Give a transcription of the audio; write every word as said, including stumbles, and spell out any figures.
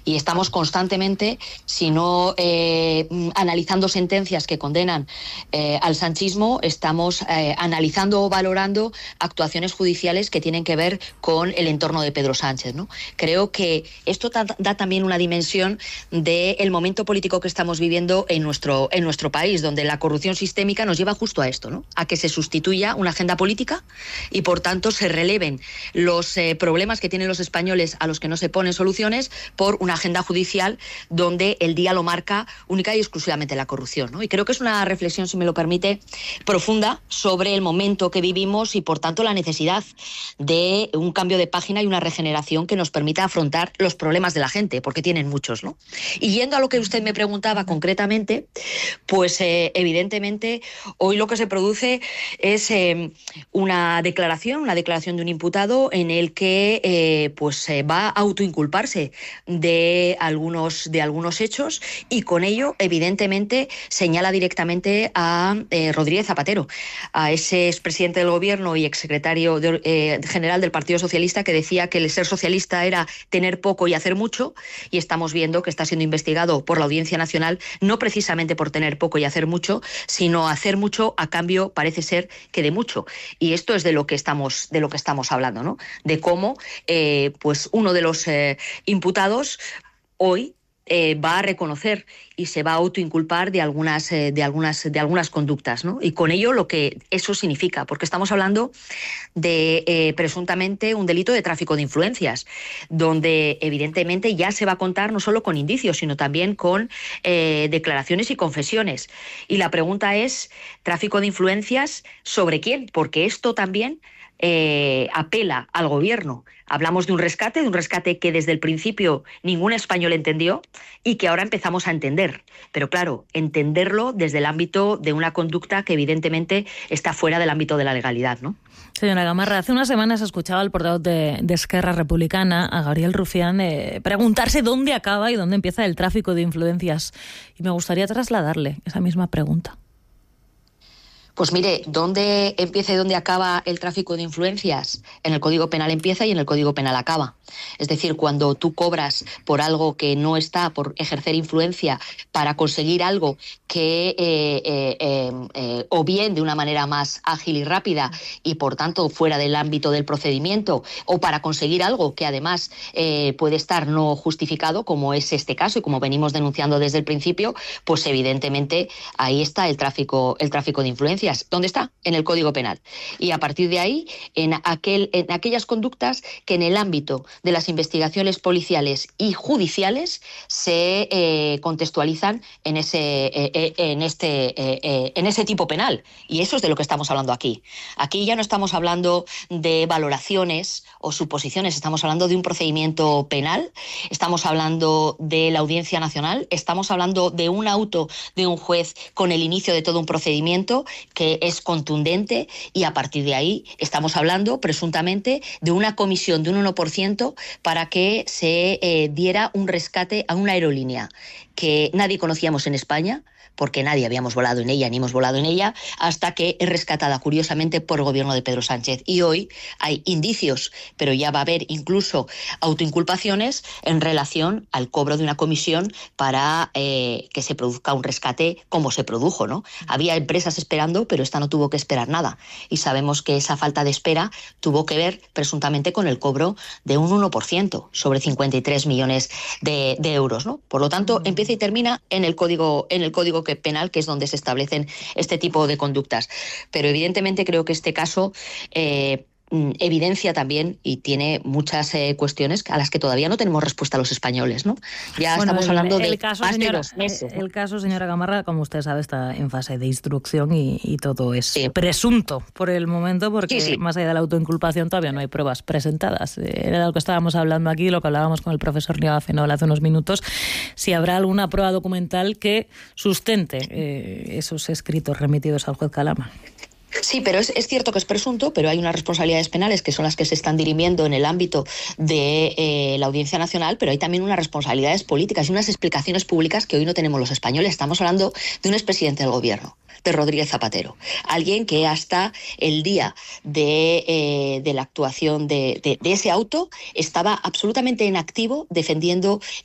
Y estamos constantemente, si no eh, analizando sentencias que condenan eh, al sanchismo, estamos eh, analizando o valorando actuaciones judiciales que tienen que ver con el entorno de Pedro Sánchez, ¿no? Creo que esto da, da también una dimensión del momento político que estamos viviendo en nuestro, en nuestro país, donde la corrupción sistémica nos lleva justo a esto, ¿no? A que se sustituya una agenda política y, por tanto, se releven los eh, problemas que tienen los españoles a los que no se ponen soluciones por una agenda judicial donde el día lo marca única y exclusivamente la corrupción, ¿no? Y creo que es una reflexión, si me lo permite, profunda sobre el momento que vivimos y, por tanto, la necesidad de un cambio de página y una regeneración que nos permita afrontar los problemas de la gente, porque tienen muchos, ¿no? Y yendo a lo que usted me preguntaba concretamente, pues eh, evidentemente hoy lo que se produce es eh, una declaración, una declaración de un imputado en el que eh, pues eh, va a autoinculparse de algunos, de algunos hechos y con ello evidentemente señala directamente a eh, Rodríguez Zapatero, a ese expresidente del gobierno y exsecretario de, eh, general del Partido Socialista, que decía que el ser socialista era tener poco y hacer mucho, y estamos viendo que está siendo investigado por la Audiencia Nacional no precisamente por tener poco y hacer mucho, sino hacer mucho a cambio, parece ser, que de mucho. Y esto es de lo que estamos, de lo que estamos hablando, ¿no? De cómo eh, pues uno de los eh, imputados hoy Eh, va a reconocer y se va a autoinculpar de algunas, eh, de algunas, de algunas conductas, ¿no? Y con ello lo que eso significa, porque estamos hablando de eh, presuntamente un delito de tráfico de influencias, donde evidentemente ya se va a contar no solo con indicios, sino también con eh, declaraciones y confesiones. Y la pregunta es, ¿tráfico de influencias sobre quién? Porque esto también Eh, apela al gobierno. Hablamos de un rescate, de un rescate que desde el principio ningún español entendió y que ahora empezamos a entender. Pero claro, entenderlo desde el ámbito de una conducta que evidentemente está fuera del ámbito de la legalidad, ¿no? Señora Gamarra, hace unas semanas escuchaba al portavoz de, de Esquerra Republicana, a Gabriel Rufián, eh, preguntarse dónde acaba y dónde empieza el tráfico de influencias. Y me gustaría trasladarle esa misma pregunta. Pues mire, ¿dónde empieza y dónde acaba el tráfico de influencias? En el Código Penal empieza y en el Código Penal acaba. Es decir, cuando tú cobras por algo que no está, por ejercer influencia para conseguir algo que eh, eh, eh, eh, o bien de una manera más ágil y rápida y por tanto fuera del ámbito del procedimiento, o para conseguir algo que además eh, puede estar no justificado, como es este caso y como venimos denunciando desde el principio, pues evidentemente ahí está el tráfico, el tráfico de influencias. ¿Dónde está? En el Código Penal. Y a partir de ahí, en, aquel, en aquellas conductas que en el ámbito de las investigaciones policiales y judiciales se eh, contextualizan en ese, eh, eh, en, este, eh, eh, en ese tipo penal. Y eso es de lo que estamos hablando aquí. Aquí ya no estamos hablando de valoraciones o suposiciones, estamos hablando de un procedimiento penal, estamos hablando de la Audiencia Nacional, estamos hablando de un auto de un juez con el inicio de todo un procedimiento que es contundente, y a partir de ahí estamos hablando presuntamente de una comisión de un uno por ciento para que se eh, diera un rescate a una aerolínea que nadie conocíamos en España, porque nadie habíamos volado en ella, ni hemos volado en ella, hasta que es rescatada curiosamente por el gobierno de Pedro Sánchez. Y hoy hay indicios, pero ya va a haber incluso autoinculpaciones en relación al cobro de una comisión para eh, que se produzca un rescate como se produjo, ¿no? Había empresas esperando, pero esta no tuvo que esperar nada. Y sabemos que esa falta de espera tuvo que ver presuntamente con el cobro de un uno por ciento sobre cincuenta y tres millones de, de euros, ¿no? Por lo tanto, empieza y termina en el código, en el código penal, que es donde se establecen este tipo de conductas. Pero evidentemente creo que este caso eh, evidencia también y tiene muchas eh, cuestiones a las que todavía no tenemos respuesta los españoles, ¿no? Ya bueno, estamos el, hablando de el caso, más señora, de dos meses, ¿no? El caso, señora Gamarra, como usted sabe, está en fase de instrucción y, y todo es sí. presunto por el momento, porque sí, sí. más allá de la autoinculpación todavía no hay pruebas presentadas. Era lo que estábamos hablando aquí, lo que hablábamos con el profesor Nieva Fenol hace unos minutos, si habrá alguna prueba documental que sustente eh, esos escritos remitidos al juez Calama. Sí, pero es, es cierto que es presunto, pero hay unas responsabilidades penales que son las que se están dirimiendo en el ámbito de eh, la Audiencia Nacional, pero hay también unas responsabilidades políticas y unas explicaciones públicas que hoy no tenemos los españoles. Estamos hablando de un expresidente del gobierno, de Rodríguez Zapatero, alguien que hasta el día de, eh, de la actuación de, de, de ese auto estaba absolutamente en activo defendiendo